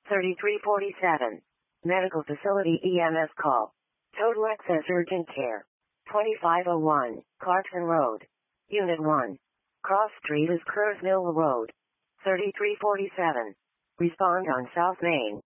3347. Medical facility EMS call. Total access urgent care. 2501, Clarkson Road. Unit 1. Cross Street is Kerrs Mill Road. 3347. Respond on South Main.